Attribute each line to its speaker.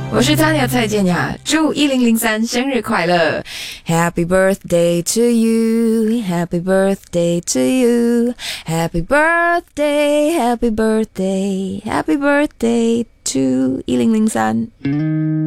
Speaker 1: 我是 Tanya 蔡健雅，祝1003生日快乐 ！Happy birthday to you, Happy birthday to you, Happy birthday, Happy birthday, Happy birthday to 1003。